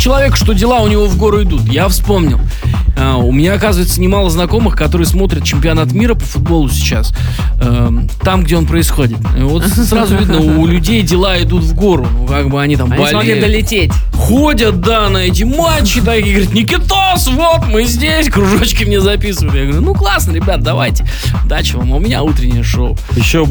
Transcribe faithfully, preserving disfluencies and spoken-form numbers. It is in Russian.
человека, что дела у него в гору идут. Я вспомнил. Uh, у меня, оказывается, немало знакомых, которые смотрят чемпионат мира по футболу сейчас, uh, там, где он происходит. И вот сразу видно, у людей дела идут в гору. Ну, как бы они там Они болеют. смогли долететь. Ходят, да, на эти матчи, да, и говорят: Никитос, вот мы здесь, кружочки мне записывают. Я говорю: ну классно, ребят, давайте. Удачи вам, у меня утреннее шоу. Еще